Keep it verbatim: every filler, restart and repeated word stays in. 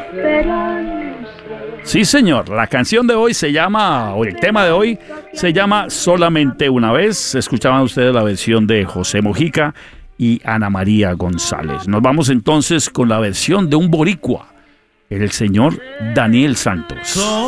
Sí, señor, la canción de hoy se llama, o el tema de hoy se llama Solamente una vez. Escuchaban ustedes la versión de José Mojica y Ana María González. Nos vamos entonces con la versión de un boricua, el señor Daniel Santos.